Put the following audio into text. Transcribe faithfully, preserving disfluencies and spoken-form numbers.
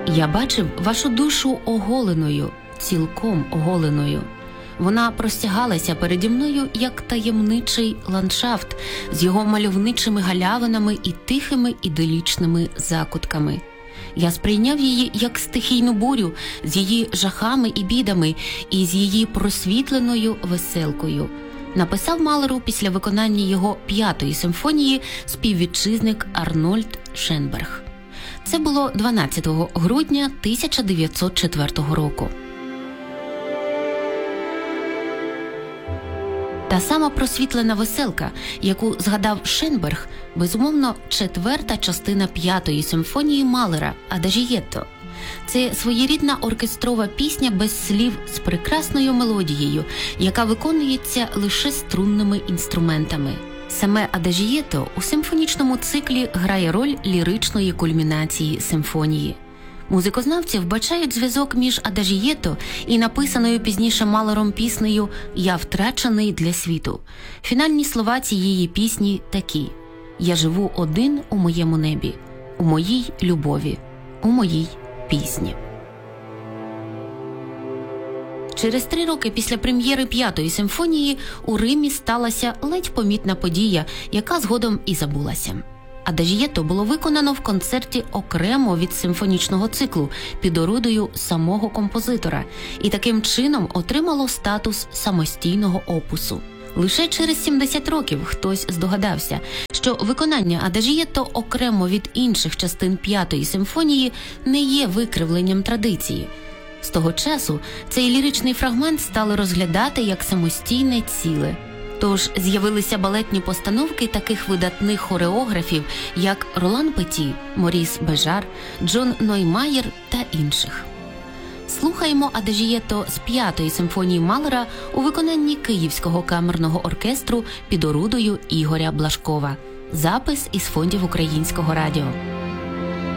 Я бачив вашу душу оголеною, цілком оголеною. Вона простягалася переді мною, як таємничий ландшафт з його мальовничими галявинами і тихими іделічними закутками. Я сприйняв її як стихійну бурю з її жахами і бідами і з її просвітленою веселкою. Написав Малеру після виконання його п'ятої симфонії співвітчизник Арнольд Шенберг. Це було дванадцятого грудня тисяча дев'ятсот четвертого року. Та сама просвітлена веселка, яку згадав Шенберг, безумовно, четверта частина п'ятої симфонії Малера «Адажієтто». Це своєрідна оркестрова пісня без слів з прекрасною мелодією, яка виконується лише струнними інструментами. Саме «Адажієтто» у симфонічному циклі грає роль ліричної кульмінації симфонії. Музикознавці вбачають зв'язок між «Адажієтто» і написаною пізніше Малером піснею «Я втрачений для світу». Фінальні слова цієї пісні такі: «Я живу один у моєму небі, у моїй любові, у моїй пісні». Через три роки після прем'єри п'ятої симфонії у Римі сталася ледь помітна подія, яка згодом і забулася. «Адажієтто» було виконано в концерті окремо від симфонічного циклу під орудою самого композитора і таким чином отримало статус самостійного опусу. Лише через сімдесят років хтось здогадався, що виконання «Адажієтто» окремо від інших частин п'ятої симфонії не є викривленням традиції. З того часу цей ліричний фрагмент стали розглядати як самостійне ціле. Тож з'явилися балетні постановки таких видатних хореографів, як Ролан Петі, Моріс Бежар, Джон Ноймаєр та інших. Слухаємо «Адажієтто» з п'ятої симфонії Малера у виконанні Київського камерного оркестру під орудою Ігоря Блашкова. Запис із фондів Українського радіо.